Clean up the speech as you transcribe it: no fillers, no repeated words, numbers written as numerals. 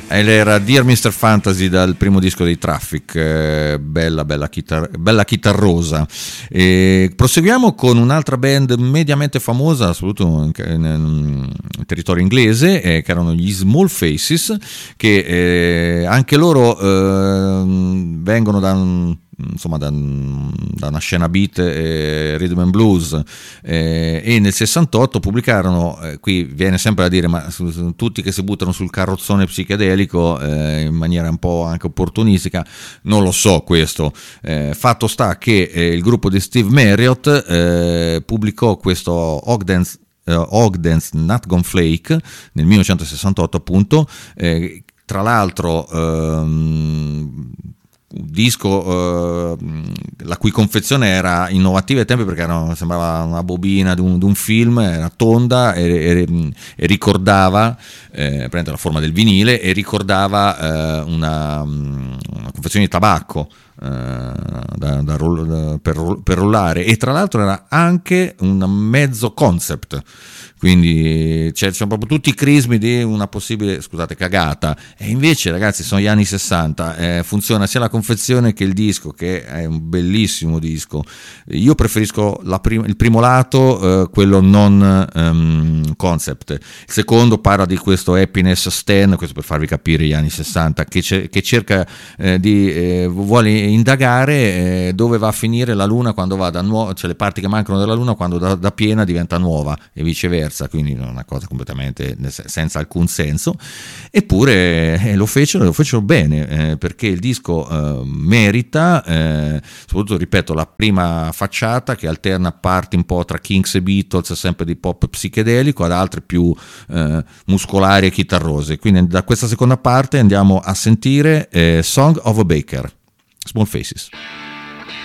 Era Dear Mr. Fantasy dal primo disco dei Traffic, bella chitarrosa. Proseguiamo con un'altra band mediamente famosa, soprattutto in territorio inglese, che erano gli Small Faces, che anche loro vengono da una scena beat rhythm and blues, e nel 68 pubblicarono, qui viene sempre a dire ma tutti che si buttano sul carrozzone psichedelico in maniera un po' anche opportunistica, non lo so questo, fatto sta che il gruppo di Steve Marriott pubblicò questo Ogden's Nut Gone Flake nel 1968 appunto, tra l'altro disco la cui confezione era innovativa ai tempi perché sembrava una bobina di un film, era tonda e ricordava prende la forma del vinile e ricordava una confezione di tabacco per rollare, e tra l'altro era anche un mezzo concept, quindi c'è proprio tutti i crismi di una possibile, scusate, cagata. E invece ragazzi sono gli anni 60, funziona sia la confezione che il disco, che è un bellissimo disco. Io preferisco il primo lato, quello non concept. Il secondo parla di questo Happiness Stan, questo per farvi capire gli anni 60, che cerca vuole indagare dove va a finire la luna quando va da nuova, cioè le parti che mancano della luna quando da piena diventa nuova e viceversa, quindi una cosa completamente senza alcun senso. Eppure lo fecero bene, perché il disco merita, soprattutto ripeto la prima facciata che alterna parti un po' tra Kinks e Beatles, sempre di pop psichedelico, ad altre più muscolari e chitarrose. Quindi da questa seconda parte andiamo a sentire Song of a Baker, Small Faces.